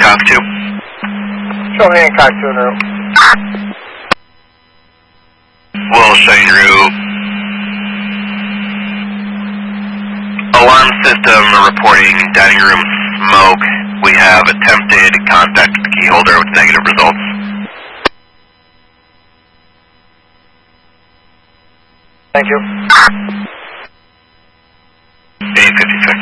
Hancock 2. Show Hancock 2 in the room. We'll show you route. Alarm system reporting dining room smoke. We have attempted contact with the key holder with negative results. Thank you. 856.